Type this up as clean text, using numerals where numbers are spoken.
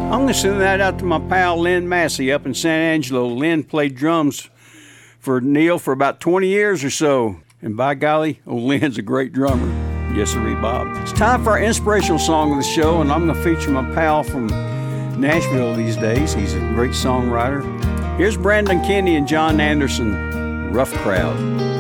I'm going to send that out to my pal Lynn Massey up in San Angelo. Lynn played drums for Neil for about 20 years or so. And by golly, Lynn's a great drummer. Yes, sir, Bob. It's time for our inspirational song of the show, and I'm going to feature my pal from Nashville these days. He's a great songwriter. Here's Brandon Kenny and John Anderson, Rough Crowd.